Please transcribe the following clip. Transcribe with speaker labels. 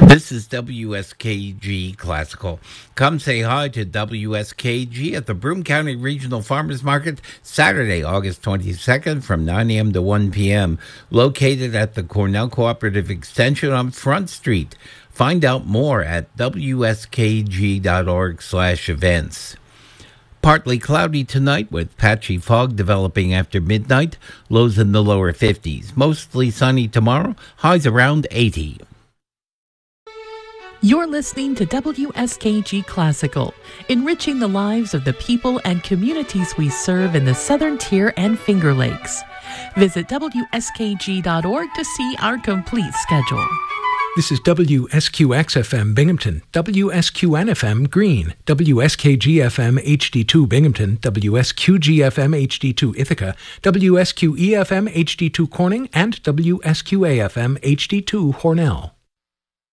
Speaker 1: This is WSKG Classical. Come say hi to WSKG at the Broome County Regional Farmers Market, Saturday, August 22nd from 9 a.m. to 1 p.m., located at the Cornell Cooperative Extension on Front Street. Find out more at wskg.org/events. Partly cloudy tonight with patchy fog developing after midnight, lows in the lower 50s. Mostly sunny tomorrow, highs around 80.
Speaker 2: You're listening to WSKG Classical, enriching the lives of the people and communities we serve in the Southern Tier and Finger Lakes. Visit WSKG.org to see our complete schedule.
Speaker 3: This is WSQX-FM Binghamton, WSQN-FM Greene, WSKG-FM HD2 Binghamton, WSQG-FM HD2 Ithaca, WSQE-FM HD2 Corning, and WSQA-FM HD2 Hornell.